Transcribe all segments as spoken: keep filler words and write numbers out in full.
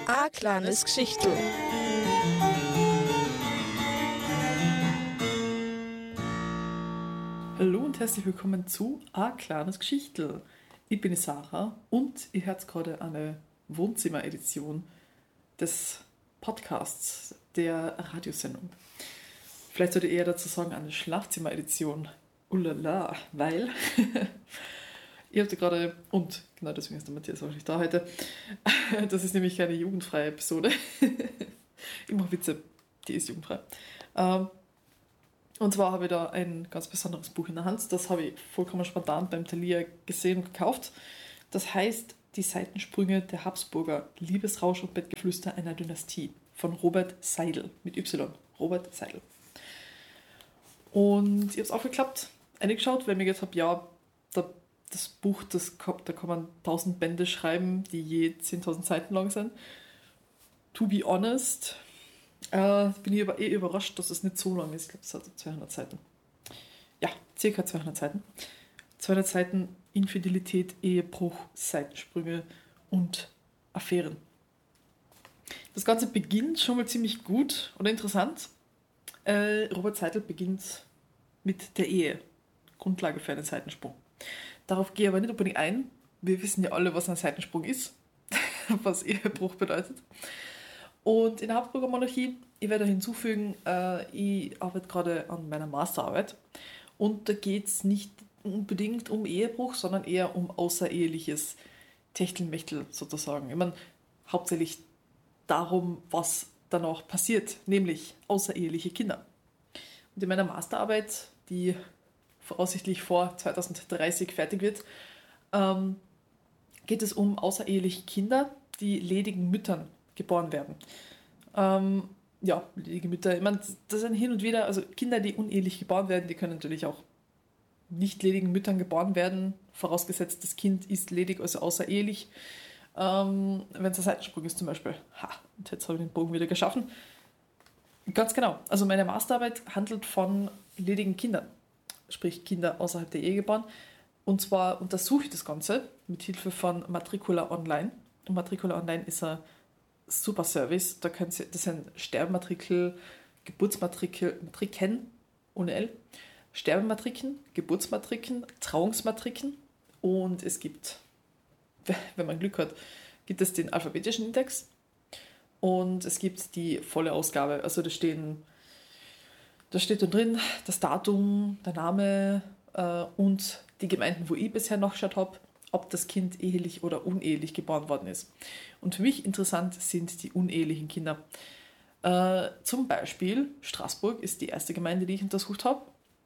A kleines Geschichtel. Hallo und herzlich willkommen zu A kleines Geschichtel. Ich bin die Sarah und ihr hört gerade eine Wohnzimmer-Edition des Podcasts, der Radiosendung. Vielleicht sollte ich eher dazu sagen, eine Schlafzimmer-Edition. Ulala, weil ihr habt ja gerade, und genau deswegen ist der Matthias auch nicht da heute, das ist nämlich keine jugendfreie Episode. Ich mache Witze, die ist jugendfrei. Ähm, Und zwar habe ich da ein ganz besonderes Buch in der Hand. Das habe ich vollkommen spontan beim Thalia gesehen und gekauft. Das heißt Die Seitensprünge der Habsburger, Liebesrausch und Bettgeflüster einer Dynastie von Robert Seidel mit Y. Robert Seidel. Und ich habe es aufgeklappt, reingeschaut, weil ich mir gedacht habe, ja, da, das Buch, das, da kann man tausend Bände schreiben, die je zehntausend Seiten lang sind. To be honest, Äh, bin ich aber eh überrascht, dass es nicht so lang ist. Ich glaube, es hat zweihundert Seiten. Ja, circa zweihundert Seiten. zweihundert Seiten Infidelität, Ehebruch, Seitensprünge und Affären. Das Ganze beginnt schon mal ziemlich gut oder interessant. Äh, Robert Seidel beginnt mit der Ehe. Grundlage für einen Seitensprung. Darauf gehe ich aber nicht unbedingt ein. Wir wissen ja alle, was ein Seitensprung ist. Was Ehebruch bedeutet. Und in der Habsburger Monarchie, ich werde hinzufügen, äh, ich arbeite gerade an meiner Masterarbeit und da geht es nicht unbedingt um Ehebruch, sondern eher um außereheliches Techtelmechtel sozusagen. Ich meine, hauptsächlich darum, was danach passiert, nämlich außereheliche Kinder. Und in meiner Masterarbeit, die voraussichtlich vor zweitausenddreißig fertig wird, ähm, geht es um außereheliche Kinder, die ledigen Müttern geboren werden. Ähm, ja, ledige Mütter, ich meine, das sind hin und wieder, also Kinder, die unehelich geboren werden, die können natürlich auch nicht ledigen Müttern geboren werden, vorausgesetzt, das Kind ist ledig, also außerehelich. Ähm, wenn es ein Seitensprung ist zum Beispiel. Ha, und jetzt habe ich den Bogen wieder geschaffen. Ganz genau, also meine Masterarbeit handelt von ledigen Kindern, sprich Kinder außerhalb der Ehe geboren. Und zwar untersuche ich das Ganze mit Hilfe von Matricula Online. Und Matricula Online ist ein super Service. Da können Sie, das sind Sterbematrikel, Geburtsmatrikel, Matriken ohne L, Sterbematriken, Geburtsmatriken, Trauungsmatriken und es gibt, wenn man Glück hat, gibt es den alphabetischen Index und es gibt die volle Ausgabe. Also da stehen, da steht dann drin das Datum, der Name äh, und die Gemeinden, wo ich bisher nachgeschaut habe, ob das Kind ehelich oder unehelich geboren worden ist. Und für mich interessant sind die unehelichen Kinder. Äh, zum Beispiel Straßburg ist die erste Gemeinde, die ich untersucht habe.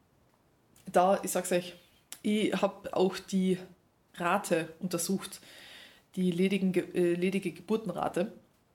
Da, ich sag's euch, ich habe auch die Rate untersucht, die ledigen, äh, ledige Geburtenrate.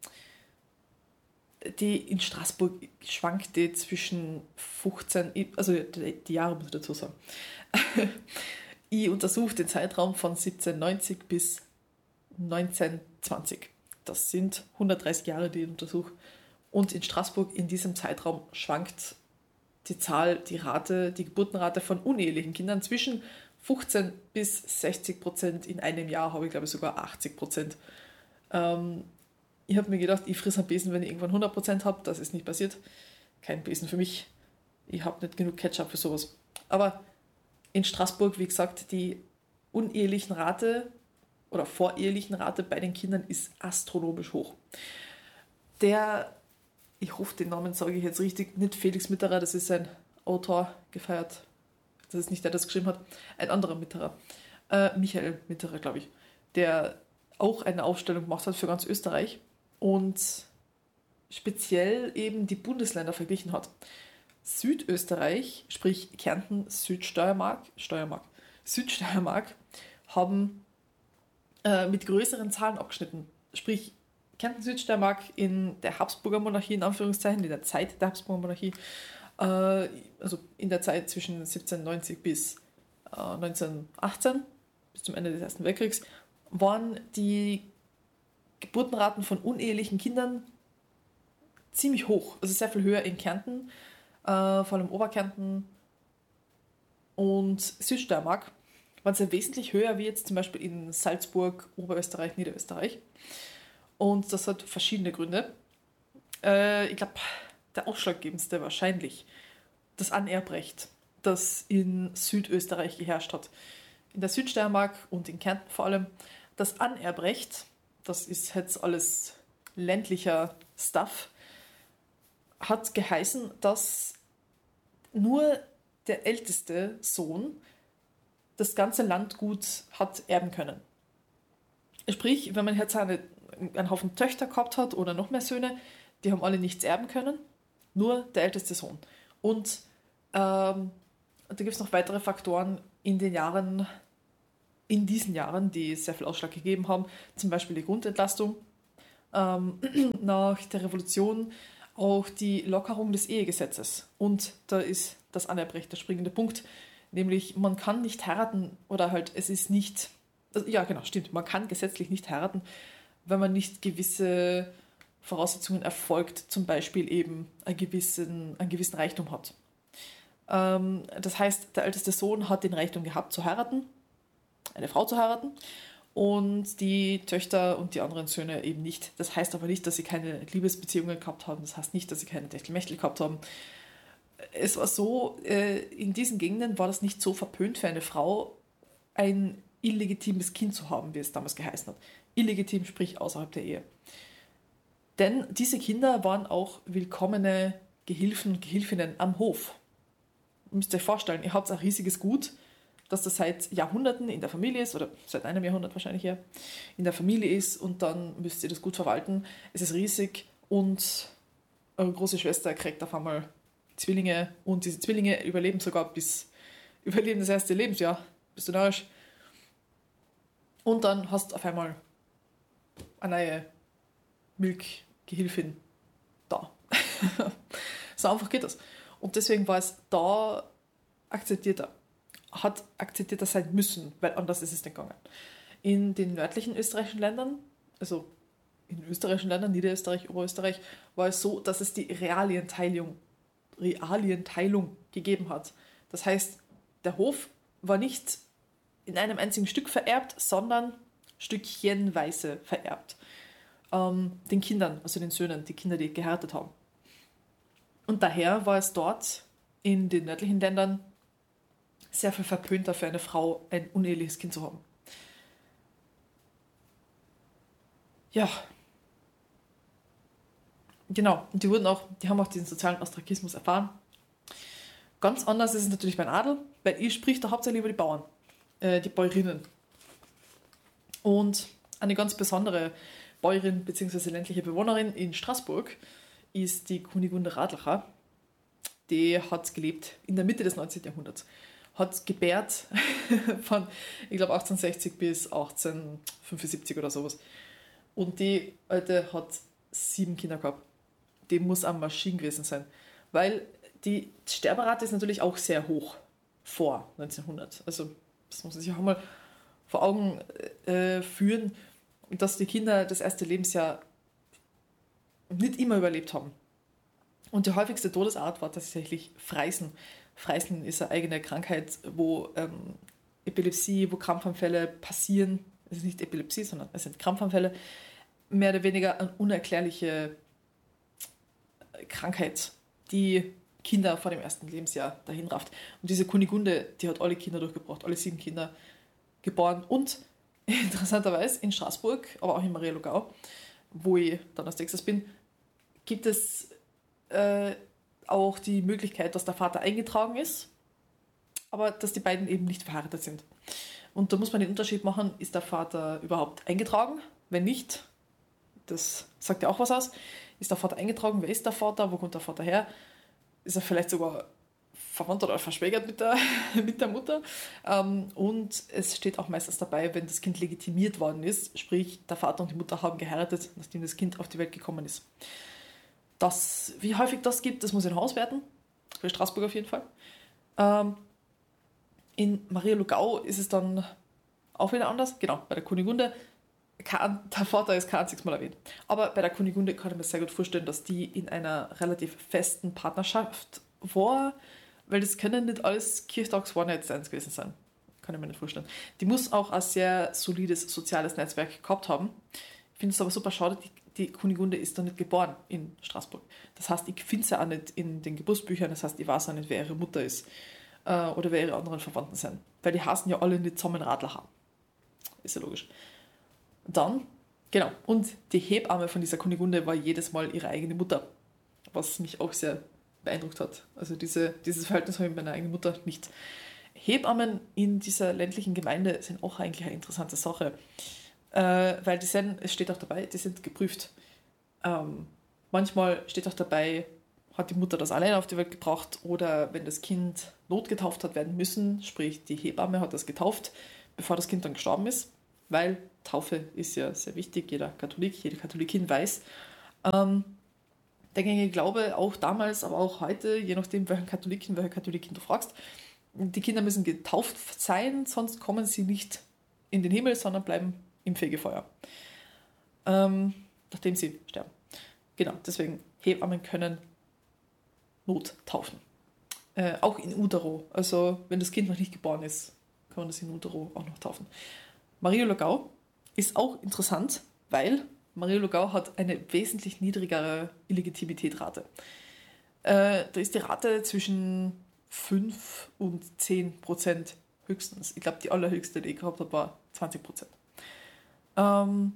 Die in Straßburg schwankte zwischen fünfzehn, also die, die Jahre muss ich dazu sagen. Ich untersuche den Zeitraum von siebzehnhundertneunzig bis neunzehnhundertzwanzig. Das sind hundertdreißig Jahre, die ich untersuche. Und in Straßburg in diesem Zeitraum schwankt die Zahl, die Rate, die Geburtenrate von unehelichen Kindern zwischen fünfzehn bis sechzig Prozent. In einem Jahr habe ich, glaube ich, sogar achtzig Prozent. Ähm, ich habe mir gedacht, ich friss einen Besen, wenn ich irgendwann hundert Prozent habe. Das ist nicht passiert. Kein Besen für mich. Ich habe nicht genug Ketchup für sowas. Aber in Straßburg, wie gesagt, die unehelichen Rate oder vorehelichen Rate bei den Kindern ist astronomisch hoch. Der, ich hoffe, den Namen sage ich jetzt richtig, nicht Felix Mitterer, das ist ein Autor, gefeiert, das ist nicht der, der das geschrieben hat, ein anderer Mitterer, äh, Michael Mitterer, glaube ich, der auch eine Aufstellung gemacht hat für ganz Österreich und speziell eben die Bundesländer verglichen hat. Südösterreich, sprich Kärnten, Südsteiermark, Steiermark, Südsteiermark, haben äh, mit größeren Zahlen abgeschnitten. Sprich, Kärnten, Südsteiermark in der Habsburger Monarchie, in Anführungszeichen, in der Zeit der Habsburger Monarchie, äh, also in der Zeit zwischen siebzehnhundertneunzig bis äh, neunzehnhundertachtzehn, bis zum Ende des Ersten Weltkriegs, waren die Geburtenraten von unehelichen Kindern ziemlich hoch. Also sehr viel höher in Kärnten, äh, vor allem Oberkärnten und Südsteiermark, waren sie wesentlich höher wie jetzt zum Beispiel in Salzburg, Oberösterreich, Niederösterreich. Und das hat verschiedene Gründe. Äh, ich glaube, der ausschlaggebendste wahrscheinlich das Anerbrecht, das in Südösterreich geherrscht hat. In der Südsteiermark und in Kärnten vor allem. Das Anerbrecht, das ist jetzt alles ländlicher Stuff, hat geheißen, dass nur der älteste Sohn das ganze Landgut hat erben können. Sprich, wenn man jetzt eine, einen Haufen Töchter gehabt hat oder noch mehr Söhne, die haben alle nichts erben können, nur der älteste Sohn. Und ähm, da gibt es noch weitere Faktoren in den Jahren, in diesen Jahren, die sehr viel Ausschlag gegeben haben, zum Beispiel die Grundentlastung, ähm, nach der Revolution auch die Lockerung des Ehegesetzes. Und da ist das Anerbrecht der springende Punkt, nämlich man kann nicht heiraten oder halt es ist nicht, also, ja genau, stimmt, man kann gesetzlich nicht heiraten, wenn man nicht gewisse Voraussetzungen erfolgt, zum Beispiel eben einen gewissen, einen gewissen Reichtum hat. Ähm, das heißt, der älteste Sohn hat den Reichtum gehabt zu heiraten, eine Frau zu heiraten und die Töchter und die anderen Söhne eben nicht. Das heißt aber nicht, dass sie keine Liebesbeziehungen gehabt haben, das heißt nicht, dass sie keine Techtelmechtel gehabt haben. Es war so, in diesen Gegenden war das nicht so verpönt für eine Frau, ein illegitimes Kind zu haben, wie es damals geheißen hat. Illegitim, sprich außerhalb der Ehe. Denn diese Kinder waren auch willkommene Gehilfen und Gehilfinnen am Hof. Ihr müsst euch vorstellen, ihr habt ein riesiges Gut, dass das seit Jahrhunderten in der Familie ist, oder seit einem Jahrhundert wahrscheinlich her, in der Familie ist und dann müsst ihr das gut verwalten. Es ist riesig und eure große Schwester kriegt auf einmal Zwillinge und diese Zwillinge überleben sogar bis, überleben das erste Lebensjahr. Bist du narrisch? Und dann hast du auf einmal eine neue Milchgehilfin da. So einfach geht das. Und deswegen war es da akzeptierter. Hat akzeptierter sein müssen, weil anders ist es nicht gegangen. In den nördlichen österreichischen Ländern, also in österreichischen Ländern, Niederösterreich, Oberösterreich, war es so, dass es die Realienteilung, Realienteilung gegeben hat. Das heißt, der Hof war nicht in einem einzigen Stück vererbt, sondern stückchenweise vererbt. Ähm, den Kindern, also den Söhnen, die Kinder, die geheiratet haben. Und daher war es dort in den nördlichen Ländern sehr viel verpönter für eine Frau, ein uneheliches Kind zu haben. Ja. Genau. Und die wurden auch, die haben auch diesen sozialen Ostrakismus erfahren. Ganz anders ist es natürlich beim Adel, weil ihr spricht da hauptsächlich über die Bauern, äh, die Bäuerinnen. Und eine ganz besondere Bäuerin bzw. ländliche Bewohnerin in Straßburg ist die Kunigunde Radlacher. Die hat gelebt in der Mitte des neunzehnten Jahrhunderts. Hat gebärt von, ich glaube, achtzehnhundertsechzig bis achtzehnhundertfünfundsiebzig oder sowas. Und die Alte hat sieben Kinder gehabt. Die muss am Maschinen gewesen sein. Weil die Sterberate ist natürlich auch sehr hoch vor neunzehnhundert. Also das muss man sich auch mal vor Augen äh, führen, dass die Kinder das erste Lebensjahr nicht immer überlebt haben. Und die häufigste Todesart war tatsächlich Freisen. Freisen ist eine eigene Krankheit, wo ähm, Epilepsie, wo Krampfanfälle passieren. Es ist nicht Epilepsie, sondern es sind Krampfanfälle. Mehr oder weniger eine unerklärliche Krankheit, die Kinder vor dem ersten Lebensjahr dahin rafft. Und diese Kunigunde, die hat alle Kinder durchgebracht, alle sieben Kinder geboren. Und interessanterweise in Straßburg, aber auch in Maria-Logau, wo ich dann aus Texas bin, gibt es äh, auch die Möglichkeit, dass der Vater eingetragen ist, aber dass die beiden eben nicht verheiratet sind. Und da muss man den Unterschied machen, ist der Vater überhaupt eingetragen? Wenn nicht, das sagt ja auch was aus, ist der Vater eingetragen? Wer ist der Vater? Wo kommt der Vater her? Ist er vielleicht sogar verwandt oder verschwägert mit der, mit der Mutter? Ähm, und es steht auch meistens dabei, wenn das Kind legitimiert worden ist, sprich der Vater und die Mutter haben geheiratet, nachdem das Kind auf die Welt gekommen ist. Das, wie häufig das gibt, das muss ich noch auswerten. Für Straßburg auf jeden Fall. Ähm, in Maria-Logau ist es dann auch wieder anders. Genau, bei der Kunigunde, kein, der Vater ist kein einziges Mal erwähnt. Aber bei der Kunigunde kann ich mir sehr gut vorstellen, dass die in einer relativ festen Partnerschaft war, weil das können nicht alles Kirchtags-One-Night-Stands gewesen sein. Kann ich mir nicht vorstellen. Die muss auch ein sehr solides soziales Netzwerk gehabt haben. finde es aber super schade, die, die Kunigunde ist da nicht geboren in Straßburg. Das heißt, ich finde sie auch nicht in den Geburtsbüchern, das heißt, ich weiß auch nicht, wer ihre Mutter ist äh, oder wer ihre anderen Verwandten sind. Weil die heißen ja alle nicht zusammen Radler. Ist ja logisch. Dann, genau, und die Hebamme von dieser Kunigunde war jedes Mal ihre eigene Mutter, was mich auch sehr beeindruckt hat. Also diese, dieses Verhältnis habe ich mit meiner eigenen Mutter nicht. Hebammen in dieser ländlichen Gemeinde sind auch eigentlich eine interessante Sache, äh, weil die sind, es steht auch dabei, die sind geprüft. Ähm, manchmal steht auch dabei, hat die Mutter das alleine auf die Welt gebracht oder wenn das Kind notgetauft hat werden müssen, sprich die Hebamme hat das getauft, bevor das Kind dann gestorben ist, weil Taufe ist ja sehr wichtig, jeder Katholik, jede Katholikin weiß. Ähm, der gängige Glaube, auch damals, aber auch heute, je nachdem, welchen Katholiken, welche Katholikin du fragst, die Kinder müssen getauft sein, sonst kommen sie nicht in den Himmel, sondern bleiben im Fegefeuer, ähm, nachdem sie sterben. Genau, deswegen Hebammen können nottaufen. Äh, auch in Utero, also wenn das Kind noch nicht geboren ist, kann man das in Utero auch noch taufen. Mariologau ist auch interessant, weil Mariologau hat eine wesentlich niedrigere Illegitimitätsrate. Äh, da ist die Rate zwischen fünf und zehn Prozent höchstens. Ich glaube, die allerhöchste, die ich gehabt habe, war zwanzig Prozent. Ähm,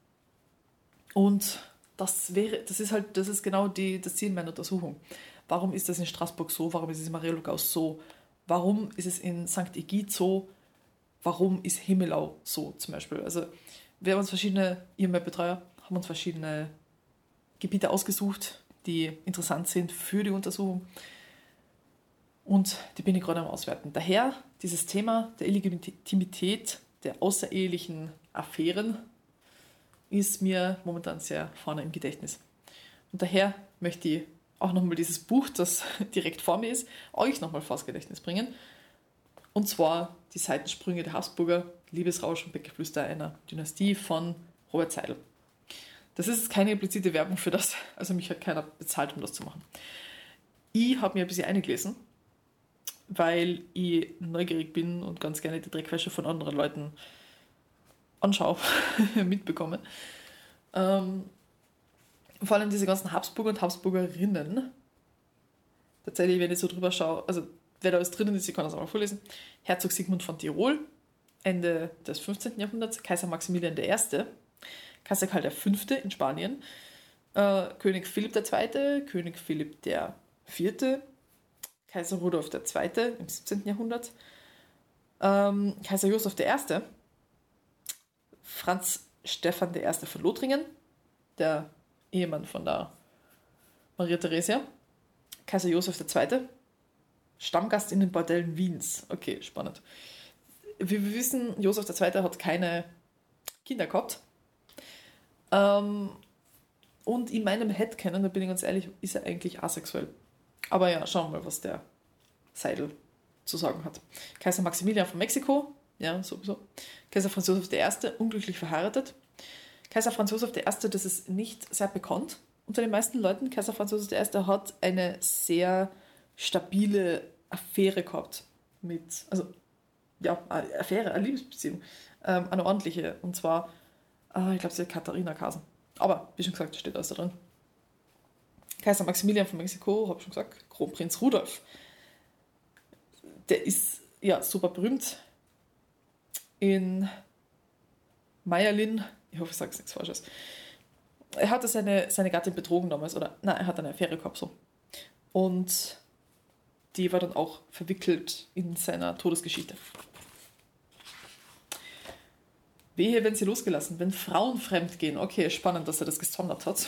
und das wäre, das ist halt, das ist genau die, das Ziel meiner Untersuchung. Warum ist das in Straßburg so? Warum ist es in Mariologau so? Warum ist es in Sankt Egid so? Warum ist Himmelau so zum Beispiel? Also wir haben uns verschiedene, ihr und mein Betreuer, haben uns verschiedene Gebiete ausgesucht, die interessant sind für die Untersuchung. Und die bin ich gerade am Auswerten. Daher dieses Thema der Illegitimität der außerehelichen Affären ist mir momentan sehr vorne im Gedächtnis. Und daher möchte ich auch nochmal dieses Buch, das direkt vor mir ist, euch nochmal vors Gedächtnis bringen. Und zwar die Seitensprünge der Habsburger, Liebesrausch und Beckgeflüster einer Dynastie von Robert Seidel. Das ist keine implizite Werbung für das, also mich hat keiner bezahlt, um das zu machen. Ich habe mir ein bisschen eingelesen, weil ich neugierig bin und ganz gerne die Dreckwäsche von anderen Leuten anschaue, mitbekomme. Ähm, vor allem diese ganzen Habsburger und Habsburgerinnen. Tatsächlich, wenn ich so drüber schaue, also wer da alles drinnen ist, ich kann das auch mal vorlesen. Herzog Sigmund von Tirol, Ende des fünfzehnten Jahrhunderts, Kaiser Maximilian der Erste, Kaiser Karl der Fünfte in Spanien, äh, König Philipp der Zweite, König Philipp der Vierte, Kaiser Rudolf der Zweite im siebzehnten Jahrhundert, ähm, Kaiser Joseph der Erste, Franz Stephan der Erste von Lothringen, der Ehemann von der Maria Theresia, Kaiser Joseph der Zweite, Stammgast in den Bordellen Wiens. Okay, spannend. Wie wir wissen, Joseph der Zweite hat keine Kinder gehabt. Ähm, und in meinem Headcanon, da bin ich ganz ehrlich, ist er eigentlich asexuell. Aber ja, schauen wir mal, was der Seidel zu sagen hat. Kaiser Maximilian von Mexiko, ja, sowieso. Kaiser Franz Josef der Erste, unglücklich verheiratet. Kaiser Franz Josef der Erste, das ist nicht sehr bekannt unter den meisten Leuten. Kaiser Franz Josef der Erste hat eine sehr stabile Affäre gehabt mit, also ja, eine Affäre, eine Liebesbeziehung, ähm, eine ordentliche, und zwar, äh, ich glaube, sie hat Katharina Kasen. Aber, wie schon gesagt, steht alles da drin. Kaiser Maximilian von Mexiko, habe ich schon gesagt, Kronprinz Rudolf. Der ist, ja, super berühmt. In Meierlin, ich hoffe, ich sage nichts Falsches. Er hatte seine, seine Gattin betrogen damals, oder, nein, er hat eine Affäre gehabt, so. Und die war dann auch verwickelt in seiner Todesgeschichte. Wehe, wenn sie losgelassen, wenn Frauen fremd gehen. Okay, spannend, dass er das gesondert hat.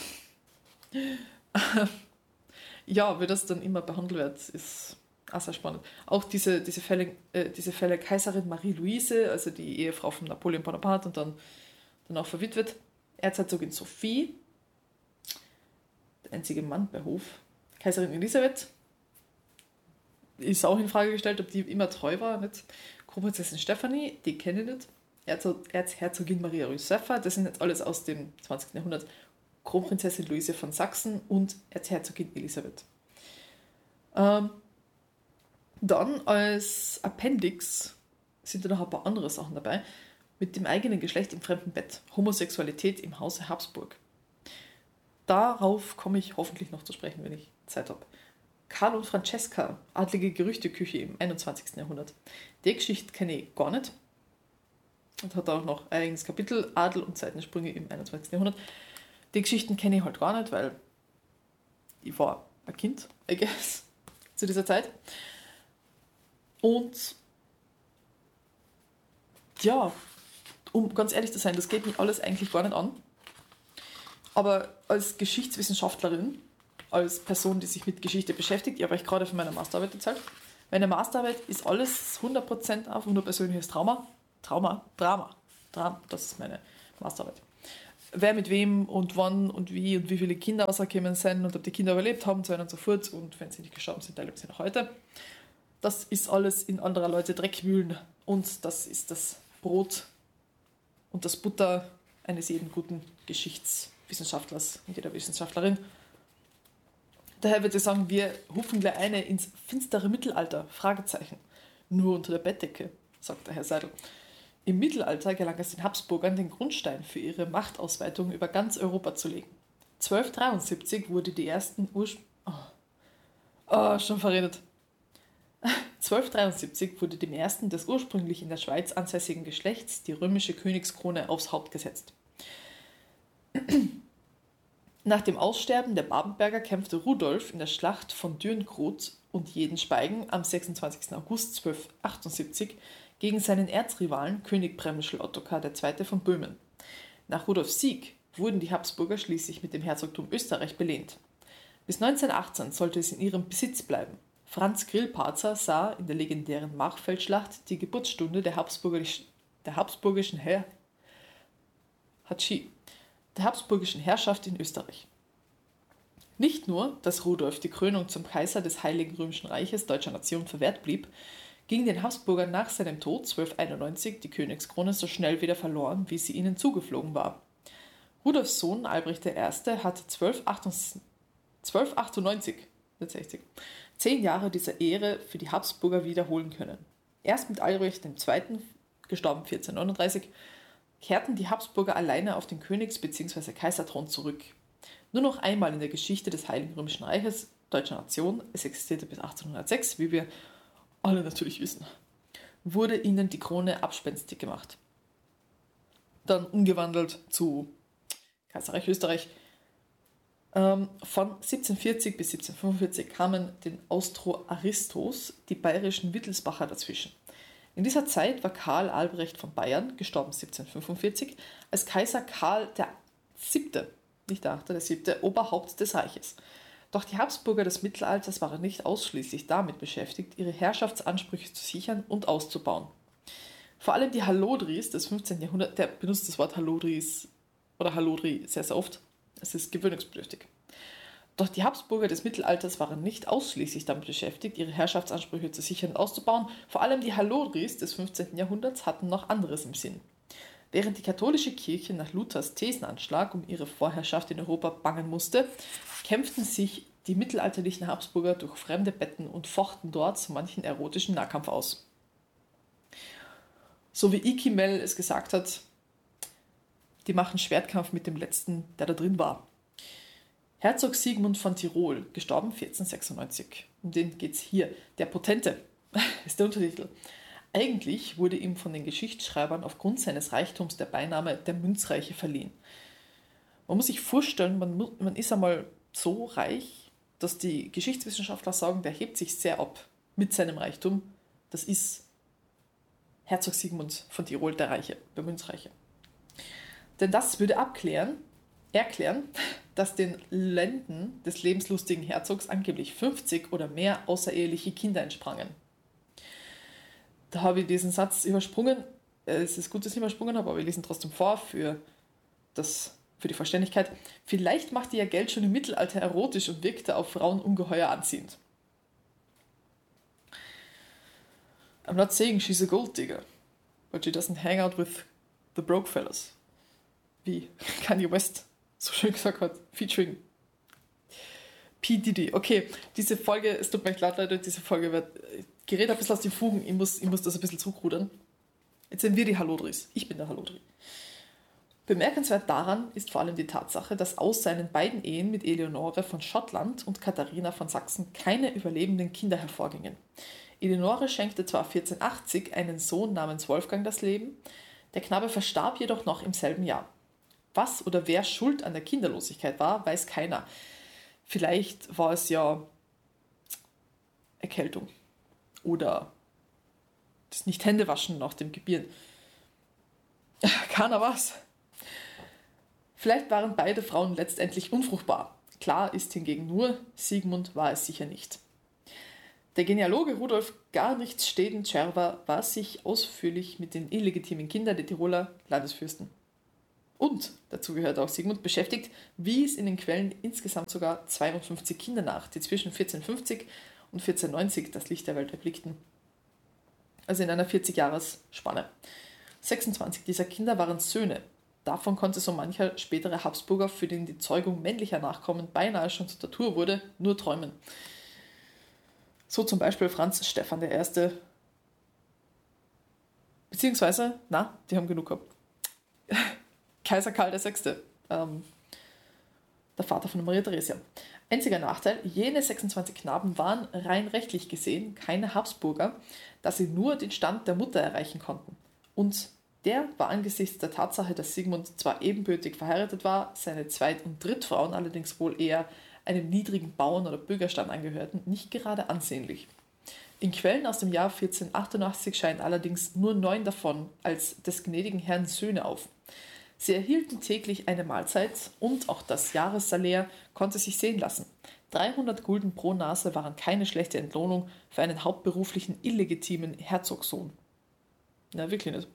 Ja, wie das dann immer behandelt wird, ist auch sehr spannend. Auch diese, diese, Fälle, äh, diese Fälle Kaiserin Marie-Louise, also die Ehefrau von Napoleon Bonaparte und dann, dann auch verwitwet. Erzherzogin Sophie, der einzige Mann bei Hof. Kaiserin Elisabeth, ist auch in Frage gestellt, ob die immer treu war. Nicht? Kronprinzessin Stephanie, die kenne ich nicht. Erzog, Erzherzogin Maria Josepha, das sind jetzt alles aus dem zwanzigsten Jahrhundert. Kronprinzessin Luise von Sachsen und Erzherzogin Elisabeth. Ähm, dann als Appendix sind da noch ein paar andere Sachen dabei. mit dem eigenen Geschlecht im fremden Bett. Homosexualität im Hause Habsburg. Darauf komme ich hoffentlich noch zu sprechen, wenn ich Zeit habe. Karl und Francesca, adlige Gerüchteküche im einundzwanzigsten Jahrhundert. Die Geschichte kenne ich gar nicht. Und hat auch noch ein eigenes Kapitel, Adel und Seitensprünge im einundzwanzigsten Jahrhundert. Die Geschichten kenne ich halt gar nicht, weil ich war ein Kind, I guess, zu dieser Zeit. Und ja, um ganz ehrlich zu sein, das geht mich alles eigentlich gar nicht an. Aber als Geschichtswissenschaftlerin, als Person, die sich mit Geschichte beschäftigt, ich habe euch gerade von meiner Masterarbeit erzählt, meine Masterarbeit ist alles hundert Prozent auf nur persönliches Trauma. Trauma, Drama, Drama, das ist meine Masterarbeit. Wer mit wem und wann und wie und wie viele Kinder rausgekommen sind und ob die Kinder überlebt haben, so weiter und so fort. Und wenn sie nicht gestorben sind, dann leben sie noch heute. Das ist alles in anderer Leute Dreckwühlen und das ist das Brot und das Butter eines jeden guten Geschichtswissenschaftlers und jeder Wissenschaftlerin. Daher würde ich sagen, wir hupfen gleich eine ins finstere Mittelalter, Fragezeichen. Nur unter der Bettdecke, sagt der Herr Seidel. Im Mittelalter gelang es den Habsburgern, den Grundstein für ihre Machtausweitung über ganz Europa zu legen. zwölfhundertdreiundsiebzig wurde die ersten Urspr... Oh. oh, schon verredet. zwölfhundertdreiundsiebzig wurde dem ersten des ursprünglich in der Schweiz ansässigen Geschlechts die römische Königskrone aufs Haupt gesetzt. Nach dem Aussterben der Babenberger kämpfte Rudolf in der Schlacht von Dürnroth und Jedenspeigen am sechsundzwanzigsten August zwölfhundertachtundsiebzig gegen seinen Erzrivalen König Przemysl Ottokar der Zweite von Böhmen. Nach Rudolfs Sieg wurden die Habsburger schließlich mit dem Herzogtum Österreich belehnt. Bis neunzehnhundertachtzehn sollte es in ihrem Besitz bleiben. Franz Grillparzer sah in der legendären Machfeldschlacht die Geburtsstunde der, Habsburgisch, der, habsburgischen Herr, Hatschi, der habsburgischen Herrschaft in Österreich. Nicht nur, dass Rudolf die Krönung zum Kaiser des Heiligen Römischen Reiches deutscher Nation verwehrt blieb, ging den Habsburgern nach seinem Tod zwölfhunderteinundneunzig die Königskrone so schnell wieder verloren, wie sie ihnen zugeflogen war. Rudolfs Sohn Albrecht der Erste hatte zwölfhundertachtundneunzig zehn Jahre dieser Ehre für die Habsburger wiederholen können. Erst mit Albrecht der Zweite, gestorben vierzehnhundertneununddreißig, kehrten die Habsburger alleine auf den Königs- bzw. Kaiserthron zurück. Nur noch einmal in der Geschichte des Heiligen Römischen Reiches, deutscher Nation, es existierte bis achtzehnhundertsechs, wie wir alle natürlich wissen, wurde ihnen die Krone abspenstig gemacht. Dann umgewandelt zu Kaiserreich Österreich. Ähm, von siebzehnhundertvierzig bis siebzehnhundertfünfundvierzig kamen den Austro-Aristos die bayerischen Wittelsbacher dazwischen. In dieser Zeit war Karl Albrecht von Bayern, gestorben siebzehnhundertfünfundvierzig, als Kaiser Karl der Siebte, nicht der Achte, der Siebte, Oberhaupt des Reiches. Doch die Habsburger des Mittelalters waren nicht ausschließlich damit beschäftigt, ihre Herrschaftsansprüche zu sichern und auszubauen. Vor allem die Hallodris des fünfzehnten Jahrhunderts, der benutzt das Wort Hallodris oder Hallodri sehr, sehr oft, es ist gewöhnungsbedürftig. Doch die Habsburger des Mittelalters waren nicht ausschließlich damit beschäftigt, ihre Herrschaftsansprüche zu sichern und auszubauen. Vor allem die Hallodris des fünfzehnten Jahrhunderts hatten noch anderes im Sinn. Während die katholische Kirche nach Luthers Thesenanschlag um ihre Vorherrschaft in Europa bangen musste, kämpften sich die mittelalterlichen Habsburger durch fremde Betten und fochten dort so manchen erotischen Nahkampf aus. So wie Ikimel es gesagt hat, die machen Schwertkampf mit dem Letzten, der da drin war. Herzog Sigmund von Tirol, gestorben vierzehnhundertsechsundneunzig. Um den geht's hier. Der Potente ist der Untertitel. Eigentlich wurde ihm von den Geschichtsschreibern aufgrund seines Reichtums der Beiname der Münzreiche verliehen. Man muss sich vorstellen, man, man ist einmal so reich, dass die Geschichtswissenschaftler sagen, der hebt sich sehr ab mit seinem Reichtum. Das ist Herzog Sigmund von Tirol, der Reiche, der Münzreiche. Denn das würde abklären, erklären, dass den Lenden des lebenslustigen Herzogs angeblich fünfzig oder mehr außereheliche Kinder entsprangen. Da habe ich diesen Satz übersprungen. Es ist gut, dass ich ihn übersprungen habe, aber wir lesen trotzdem vor für, das, für die Vollständigkeit. Vielleicht machte ja Geld schon im Mittelalter erotisch und wirkte auf Frauen ungeheuer anziehend. I'm not saying she's a gold digger, but she doesn't hang out with the broke fellas. Wie Kanye West so schön gesagt hat, featuring P. Diddy. Okay, diese Folge, es tut mir echt leid, Leute, diese Folge wird, gerät ein bisschen aus den Fugen, ich muss, ich muss das ein bisschen zurückrudern. Jetzt sind wir die Hallodris. Ich bin der Hallodri. Bemerkenswert daran ist vor allem die Tatsache, dass aus seinen beiden Ehen mit Eleonore von Schottland und Katharina von Sachsen keine überlebenden Kinder hervorgingen. Eleonore schenkte zwar vierzehnhundertachtzig einen Sohn namens Wolfgang das Leben, der Knabe verstarb jedoch noch im selben Jahr. Was oder wer schuld an der Kinderlosigkeit war, weiß keiner. Vielleicht war es ja Erkältung oder das Nicht-Händewaschen nach dem Gebieren. Keiner was. Vielleicht waren beide Frauen letztendlich unfruchtbar. Klar ist hingegen nur, Sigmund war es sicher nicht. Der Genealoge Rudolf Garnichtsteden-Czerwer war sich ausführlich mit den illegitimen Kindern der Tiroler Landesfürsten und, dazu gehört auch Sigmund, beschäftigt, wies in den Quellen insgesamt sogar zweiundfünfzig Kinder nach, die zwischen vierzehnhundertfünfzig und vierzehnhundertneunzig das Licht der Welt erblickten. Also in einer vierzig-Jahres-Spanne. sechsundzwanzig dieser Kinder waren Söhne. Davon konnte so mancher spätere Habsburger, für den die Zeugung männlicher Nachkommen beinahe schon zur Tortur wurde, nur träumen. So zum Beispiel Franz Stephan der Erste. Beziehungsweise, na, die haben genug gehabt. Kaiser Karl der Sechste, ähm, der Vater von Maria Theresia. Einziger Nachteil, jene sechsundzwanzig Knaben waren rein rechtlich gesehen keine Habsburger, da sie nur den Stand der Mutter erreichen konnten. Und der war angesichts der Tatsache, dass Sigmund zwar ebenbürtig verheiratet war, seine Zweit- und Drittfrauen allerdings wohl eher einem niedrigen Bauern- oder Bürgerstand angehörten, nicht gerade ansehnlich. In Quellen aus dem Jahr vierzehnhundertachtundachtzig scheinen allerdings nur neun davon als des gnädigen Herrn Söhne auf. Sie erhielten täglich eine Mahlzeit und auch das Jahressalär konnte sich sehen lassen. dreihundert Gulden pro Nase waren keine schlechte Entlohnung für einen hauptberuflichen illegitimen Herzogssohn. Na, wirklich nicht.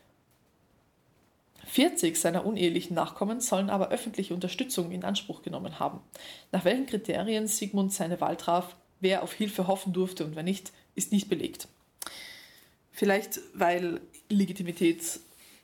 vierzig seiner unehelichen Nachkommen sollen aber öffentliche Unterstützung in Anspruch genommen haben. Nach welchen Kriterien Sigmund seine Wahl traf, wer auf Hilfe hoffen durfte und wer nicht, ist nicht belegt. Vielleicht, weil Legitimität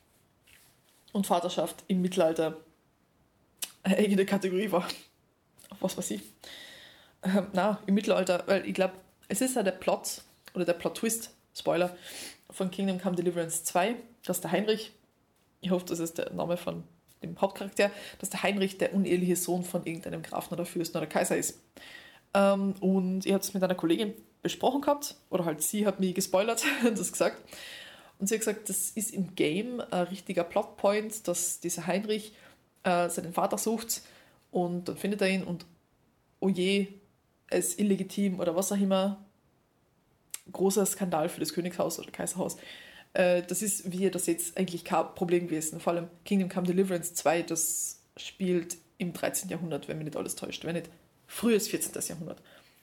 und Vaterschaft im Mittelalter eine eigene Kategorie war. Was weiß ich. Ähm, na, im Mittelalter, weil ich glaube, es ist ja der Plot oder der Plot-Twist, Spoiler, von Kingdom Come Deliverance zwei, dass der Heinrich, ich hoffe, das ist der Name von dem Hauptcharakter, dass der Heinrich der uneheliche Sohn von irgendeinem Grafen oder Fürsten oder Kaiser ist. Ähm, und ich habe es mit einer Kollegin besprochen gehabt, oder halt sie hat mich gespoilert und das gesagt. Und sie hat gesagt, das ist im Game ein richtiger Plotpoint, dass dieser Heinrich äh, seinen Vater sucht und dann findet er ihn und oh je, er ist illegitim oder was auch immer. Großer Skandal für das Königshaus oder Kaiserhaus. Äh, das ist, wie ihr das jetzt eigentlich kein Problem gewesen. Vor allem Kingdom Come Deliverance zwei, das spielt im dreizehnten Jahrhundert, wenn mich nicht alles täuscht, wenn nicht frühes vierzehnten Jahrhundert.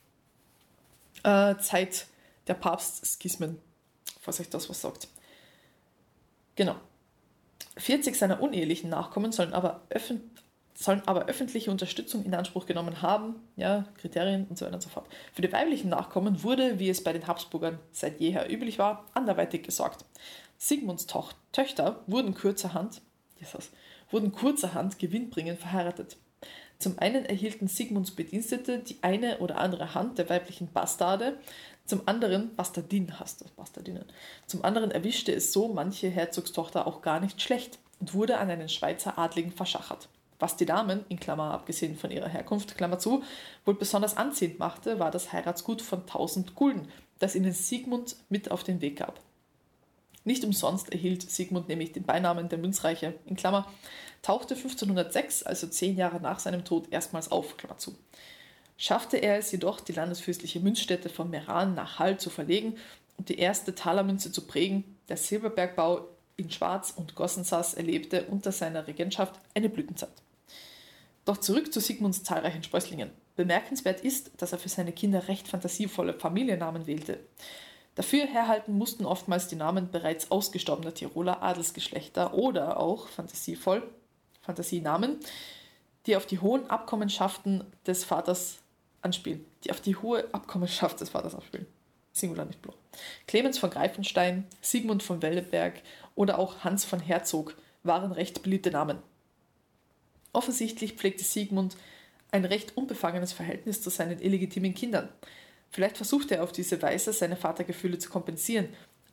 Äh, Zeit der Papstskismen, falls euch das was sagt. Genau. vierzig seiner unehelichen Nachkommen sollen aber, öffn- sollen aber öffentliche Unterstützung in Anspruch genommen haben, ja, Kriterien und so weiter und so fort. Für die weiblichen Nachkommen wurde, wie es bei den Habsburgern seit jeher üblich war, anderweitig gesorgt. Sigmunds Toch- Töchter wurden kurzerhand, Jesus, wurden kurzerhand gewinnbringend verheiratet. Zum einen erhielten Sigmunds Bedienstete die eine oder andere Hand der weiblichen Bastarde, zum anderen, Bastardin heißt das, Bastardinnen, zum anderen erwischte es so manche Herzogstochter auch gar nicht schlecht und wurde an einen Schweizer Adligen verschachert. Was die Damen, in Klammer abgesehen von ihrer Herkunft, Klammer zu, wohl besonders anziehend machte, war das Heiratsgut von tausend Gulden, das ihnen Sigmund mit auf den Weg gab. Nicht umsonst erhielt Sigmund nämlich den Beinamen der Münzreiche, in Klammer, tauchte fünfzehnhundertsechs, also zehn Jahre nach seinem Tod, erstmals auf, Klammer zu. Schaffte er es jedoch, die landesfürstliche Münzstätte von Meran nach Hall zu verlegen und die erste Talermünze zu prägen, der Silberbergbau in Schwarz und Gossensass erlebte unter seiner Regentschaft eine Blütenzeit. Doch zurück zu Sigmunds zahlreichen Sprösslingen. Bemerkenswert ist, dass er für seine Kinder recht fantasievolle Familiennamen wählte. Dafür herhalten mussten oftmals die Namen bereits ausgestorbener Tiroler Adelsgeschlechter oder auch fantasievoll Fantasienamen, die auf die hohen Abkommenschaften des Vaters anspielen. Die auf die hohe Abkommenschaft des Vaters anspielen. Singular, nicht Plural. Clemens von Greifenstein, Sigmund von Welleberg oder auch Hans von Herzog waren recht beliebte Namen. Offensichtlich pflegte Sigmund ein recht unbefangenes Verhältnis zu seinen illegitimen Kindern. Vielleicht versuchte er auf diese Weise, seine Vatergefühle zu kompensieren,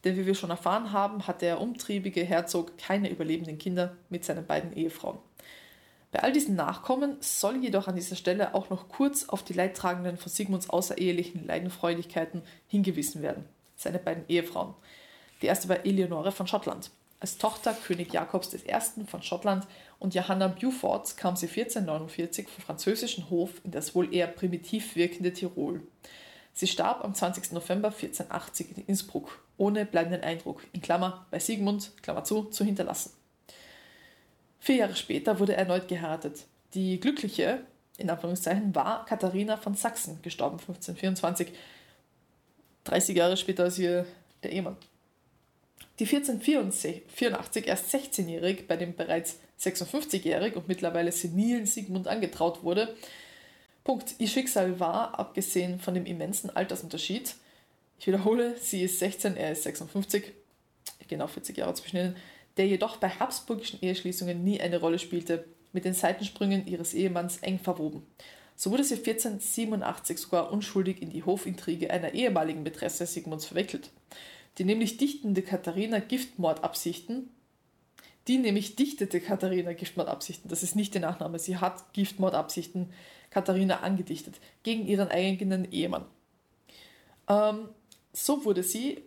Denn wie wir schon erfahren haben, hatte der umtriebige Herzog keine überlebenden Kinder mit seinen beiden Ehefrauen. Bei all diesen Nachkommen soll jedoch an dieser Stelle auch noch kurz auf die Leidtragenden von Sigmunds außerehelichen Leidenfreudigkeiten hingewiesen werden. Seine beiden Ehefrauen. Die erste war Eleonore von Schottland. Als Tochter König Jakobs der Erste von Schottland und Johanna Beauforts kam sie vierzehnhundertneunundvierzig vom französischen Hof in das wohl eher primitiv wirkende Tirol. Sie starb am zwanzigsten November vierzehnhundertachtzig in Innsbruck, ohne bleibenden Eindruck, in Klammer bei Sigmund, Klammer zu, zu hinterlassen. Vier Jahre später wurde er erneut geheiratet. Die glückliche, in Anführungszeichen, war Katharina von Sachsen, gestorben fünfzehnhundertvierundzwanzig, dreißig Jahre später als ihr der Ehemann. Die vierzehnhundertvierundachtzig erst sechzehnjährig bei dem bereits sechsundfünfzigjährig und mittlerweile senilen Sigmund angetraut wurde. Punkt. Ihr Schicksal war, abgesehen von dem immensen Altersunterschied, ich wiederhole, sie ist sechzehn, er ist sechsundfünfzig, genau vierzig Jahre zwischen ihnen, der jedoch bei habsburgischen Eheschließungen nie eine Rolle spielte, mit den Seitensprüngen ihres Ehemanns eng verwoben. So wurde sie vierzehnhundertsiebenundachtzig sogar unschuldig in die Hofintrige einer ehemaligen Mätresse Sigmunds verwickelt. Die nämlich dichtende Katharina Giftmordabsichten, die nämlich dichtete Katharina Giftmordabsichten, das ist nicht der Nachname, sie hat Giftmordabsichten Katharina angedichtet, gegen ihren eigenen Ehemann. Ähm, so wurde sie,